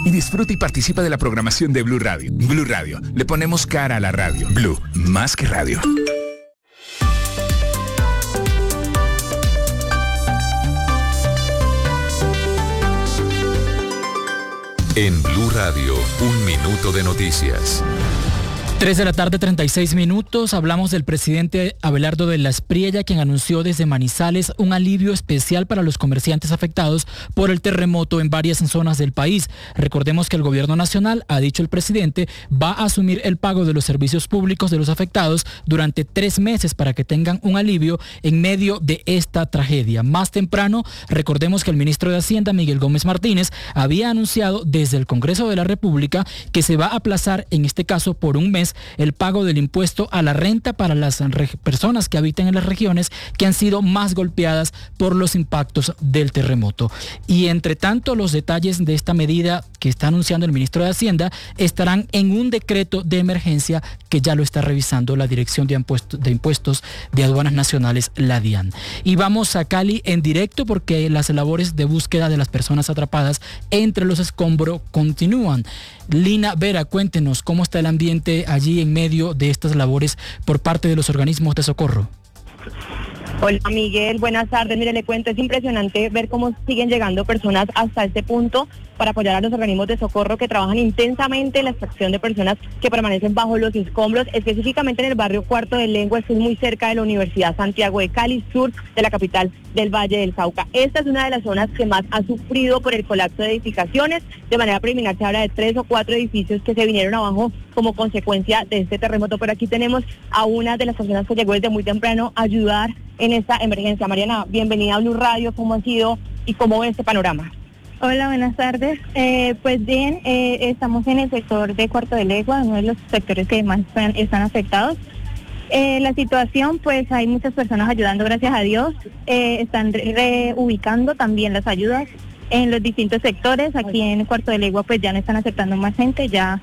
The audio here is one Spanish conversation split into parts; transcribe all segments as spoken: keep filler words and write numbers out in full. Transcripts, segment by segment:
y disfruta y participa de la programación de Blue Radio. Blue Radio, le ponemos cara a la radio. Blue, más que radio. En Blue Radio, un minuto de noticias. tres de la tarde, treinta y seis minutos. Hablamos del presidente Abelardo de la Espriella, quien anunció desde Manizales un alivio especial para los comerciantes afectados por el terremoto en varias zonas del país. Recordemos que el gobierno nacional, ha dicho el presidente, va a asumir el pago de los servicios públicos de los afectados durante tres meses para que tengan un alivio en medio de esta tragedia. Más temprano, recordemos que el ministro de Hacienda, Miguel Gómez Martínez, había anunciado desde el Congreso de la República que se va a aplazar, en este caso por un mes, el pago del impuesto a la renta para las personas que habitan en las regiones que han sido más golpeadas por los impactos del terremoto. Y entre tanto, los detalles de esta medida que está anunciando el ministro de Hacienda estarán en un decreto de emergencia que ya lo está revisando la Dirección de Impuestos de, Impuestos de Aduanas Nacionales, la DIAN. Y vamos a Cali en directo porque las labores de búsqueda de las personas atrapadas entre los escombros continúan. Lina Vera, cuéntenos cómo está el ambiente allí en medio de estas labores por parte de los organismos de socorro. Hola Miguel, buenas tardes. Mire, le cuento, es impresionante ver cómo siguen llegando personas hasta este punto para apoyar a los organismos de socorro que trabajan intensamente en la extracción de personas que permanecen bajo los escombros, específicamente en el barrio Cuarto de Lengua, que es muy cerca de la Universidad Santiago de Cali, sur de la capital del Valle del Cauca. Esta es una de las zonas que más ha sufrido por el colapso de edificaciones. De manera preliminar se habla de tres o cuatro edificios que se vinieron abajo como consecuencia de este terremoto. Pero aquí tenemos a una de las personas que llegó desde muy temprano a ayudar en esta emergencia. Mariana, bienvenida a Blue Radio. ¿Cómo ha sido y cómo ve este panorama? Hola, buenas tardes. Eh, pues bien, eh, estamos en el sector de Cuarto de Legua, uno de los sectores que más están, están afectados. Eh, la situación, pues hay muchas personas ayudando, gracias a Dios. Eh, están reubicando también las ayudas en los distintos sectores. Aquí en Cuarto de Legua, pues ya no están aceptando más gente, ya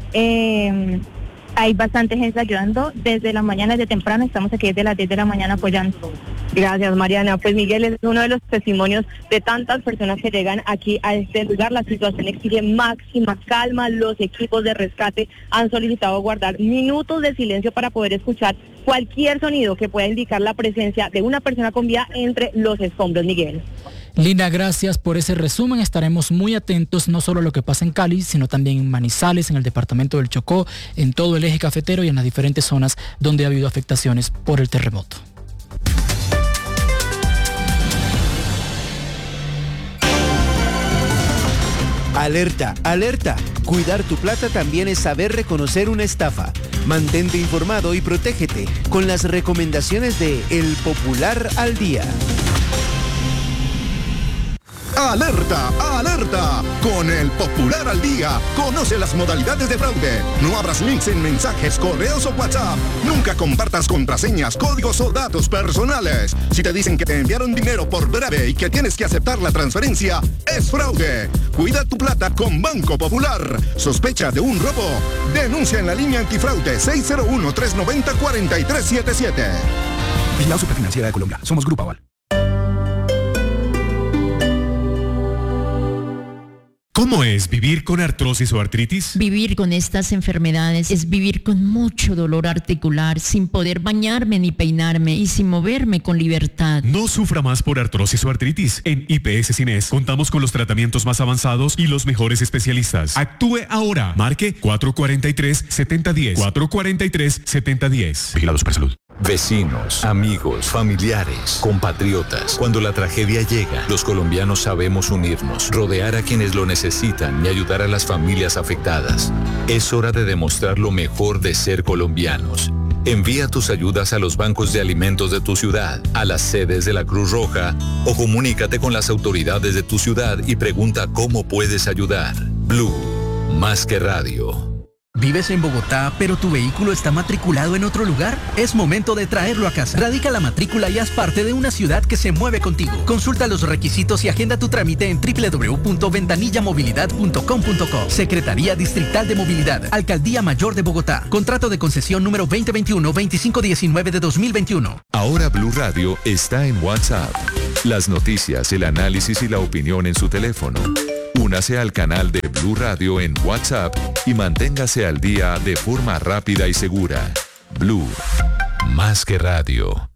eh, hay bastante gente ayudando. Desde la mañana, desde temprano, estamos aquí desde las diez de la mañana apoyando. Gracias, Mariana. Pues Miguel es uno de los testimonios de tantas personas que llegan aquí a este lugar. La situación exige máxima calma. Los equipos de rescate han solicitado guardar minutos de silencio para poder escuchar cualquier sonido que pueda indicar la presencia de una persona con vida entre los escombros, Miguel. Lina, gracias por ese resumen. Estaremos muy atentos no solo a lo que pasa en Cali, sino también en Manizales, en el departamento del Chocó, en todo el eje cafetero y en las diferentes zonas donde ha habido afectaciones por el terremoto. Alerta, alerta. Cuidar tu plata también es saber reconocer una estafa. Mantente informado y protégete con las recomendaciones de El Popular al Día. ¡Alerta! ¡Alerta! Con El Popular al Día, conoce las modalidades de fraude. No abras links en mensajes, correos o WhatsApp. Nunca compartas contraseñas, códigos o datos personales. Si te dicen que te enviaron dinero por breve y que tienes que aceptar la transferencia, es fraude. Cuida tu plata con Banco Popular. ¿Sospecha de un robo? Denuncia en la línea antifraude seis cero uno, tres nueve cero, cuatro tres siete siete. Vigilado Superfinanciera de Colombia. Somos Grupo Aval. ¿Cómo es vivir con artrosis o artritis? Vivir con estas enfermedades es vivir con mucho dolor articular, sin poder bañarme ni peinarme y sin moverme con libertad. No sufra más por artrosis o artritis. En I P S Cines contamos con los tratamientos más avanzados y los mejores especialistas. Actúe ahora. Marque cuatro cuatro tres, siete cero uno cero. cuatro cuatro tres, siete cero uno cero. Vigilado Supersalud. Vecinos, amigos, familiares, compatriotas. Cuando la tragedia llega, los colombianos sabemos unirnos, rodear a quienes lo necesitan y ayudar a las familias afectadas. Es hora de demostrar lo mejor de ser colombianos. Envía tus ayudas a los bancos de alimentos de tu ciudad, a las sedes de la Cruz Roja o comunícate con las autoridades de tu ciudad y pregunta cómo puedes ayudar. Blue, más que radio. ¿Vives en Bogotá, pero tu vehículo está matriculado en otro lugar? Es momento de traerlo a casa. Radica la matrícula y haz parte de una ciudad que se mueve contigo. Consulta los requisitos y agenda tu trámite en doble u doble u doble u punto ventanillamovilidad punto com punto co. Secretaría Distrital de Movilidad, Alcaldía Mayor de Bogotá. Contrato de concesión número veinte veintiuno veinticinco diecinueve de dos mil veintiuno. Ahora Blue Radio está en WhatsApp. Las noticias, el análisis y la opinión en su teléfono. Únase al canal de Blue Radio en WhatsApp y manténgase al día de forma rápida y segura. Blue, más que radio.